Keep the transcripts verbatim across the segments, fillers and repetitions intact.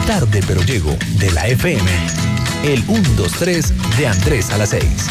Tarde pero llego, de la F M. El uno dos tres de Andrés a las seis.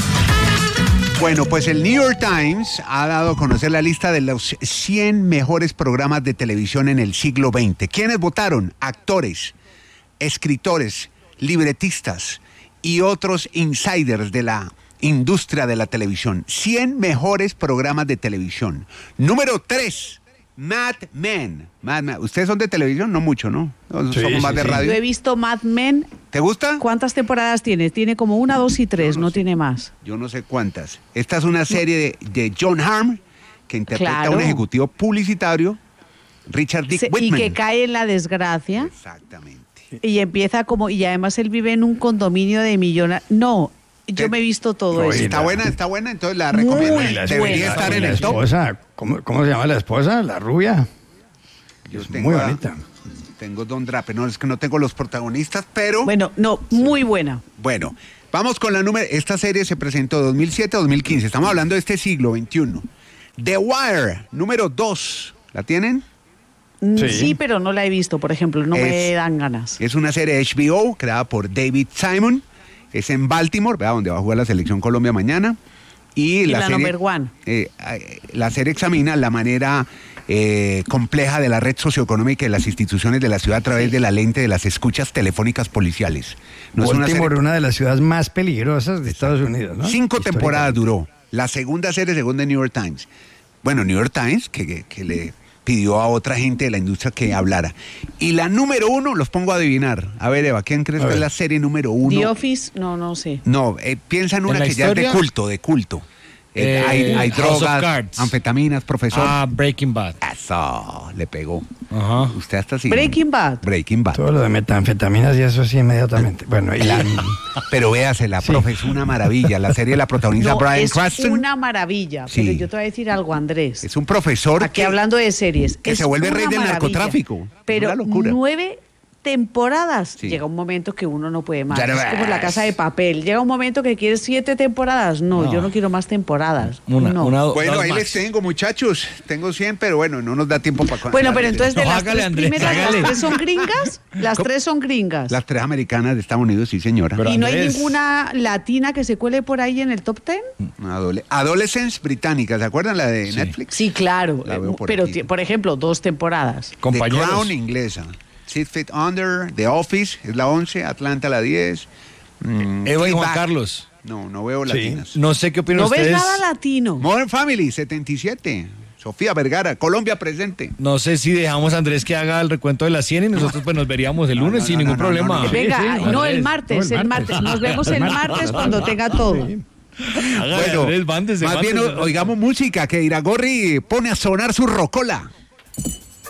Bueno, pues el New York Times ha dado a conocer la lista de los cien mejores programas de televisión en el siglo veinte. ¿Quiénes votaron? Actores, escritores, libretistas y otros insiders de la industria de la televisión. cien mejores programas de televisión. Número tres, Mad Men. Mad Men. ¿Ustedes son de televisión? No mucho, ¿no? No, sí, somos sí, más de sí. radio. Yo he visto Mad Men. ¿Te gusta? ¿Cuántas temporadas tiene? Tiene como una, dos y tres, no, no, no tiene más. Yo no sé cuántas. Esta es una serie de, de John Hamm, que interpreta Claro. a un ejecutivo publicitario, Richard Dick Se, Whitman. y que cae en la desgracia. Exactamente. Y empieza como, y además él vive en un condominio de millonarios. No, yo me he visto todo No, eso. está buena, está buena, entonces la recomiendo. Muy Debería buena. estar en la el top. esposa, ¿cómo, ¿Cómo se llama la esposa? La rubia. Yo Es tengo muy a- bonita. Tengo Don Drape, no es que no tengo los protagonistas, pero Bueno, no, muy buena. bueno, vamos con la número. Esta serie se presentó dos mil siete a dos mil quince. Estamos hablando de este siglo veintiuno. The Wire, número dos. ¿La tienen? Mm, Sí. Sí, pero no la he visto, por ejemplo, no me Es- dan ganas. Es una serie de H B O creada por David Simon. Es en Baltimore, ¿verdad? Donde va a jugar la selección Colombia mañana. Y, Y la, la serie, number one. eh, eh, la serie examina la manera eh, compleja de la red socioeconómica de las instituciones de la ciudad a través de la lente de las escuchas telefónicas policiales. No es una Baltimore, serie- una de las ciudades más peligrosas de Estados Unidos, ¿no? Cinco Históricamente. temporadas duró. La segunda serie, según The New York Times. Bueno, New York Times, que, que, que le pidió a otra gente de la industria que hablara. Y la número uno, los pongo a adivinar. A ver, Eva, ¿quién crees A que ver. es la serie número uno? The Office, no, no sé. No, eh, piensa en una la que ya es de historia? culto, de culto. Eh, Eh, hay hay House of drogas, Cards. anfetaminas, profesor. Ah, Breaking Bad. Eso, le pegó. Ajá. Usted hasta así. Breaking Bad. Breaking Bad. Todo lo de metanfetaminas y eso sí inmediatamente. Bueno, y la, Pero véase, la profe es una maravilla. La serie la protagoniza No, Bryan es Cranston. una maravilla. Sí. Pero yo te voy a decir algo, Andrés. Es un profesor Aquí que, hablando de series. que es se vuelve una rey del maravilla. narcotráfico. Pero Una locura. nueve temporadas. Sí. Llega un momento que uno no puede más. Ya no es como la ves. Casa de Papel. Llega un momento que quieres siete temporadas. No, No. yo no quiero más temporadas. Una, no. una, Bueno, dos ahí más. les tengo, muchachos. Tengo cien, pero bueno, no nos da tiempo para... Bueno, pero entonces de No, las hágale, tres Andrés, primeras, hágale. las tres son gringas. Las ¿Cómo? tres son gringas. Las tres americanas de Estados Unidos, sí, señora. Pero y no hay Andrés. ninguna latina que se cuele por ahí en el top ten. Adole- Adolescence británica, ¿se acuerdan la de Sí. Netflix? Sí, claro. La veo por pero, aquí. ti- por ejemplo, dos temporadas. The Compañeros. Crown inglesa. Six Feet Under, The Office, es la once, Atlanta la diez. Mm, Eva y Juan Fleabag. Carlos. No, no veo Sí. latinas. No sé qué opinan No ves ustedes. nada latino. Modern Family, setenta y siete. Sofía Vergara, Colombia presente. No sé si dejamos a Andrés que haga el recuento de las cien y nosotros pues nos veríamos el No, lunes no, sin no, ningún no, no, problema. no, no. Venga, sí, no, Andrés. el martes, No, el el martes. martes. Nos vemos el martes cuando tenga todo. Sí. Hágale, Bueno, Andrés, mándese, más bien mándese. o- oigamos música, que Iragorri pone a sonar su rocola.